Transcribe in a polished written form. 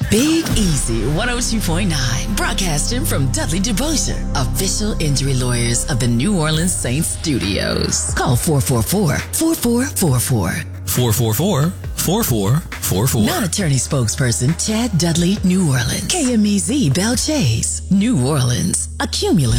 Big Easy 102.9, broadcasting from Dudley DuBoisier, official injury lawyers of the New Orleans Saints studios. Call 444-4444. 444-4444. Non-attorney spokesperson Chad Dudley, New Orleans. KMEZ Belle Chase, New Orleans. A Cumulus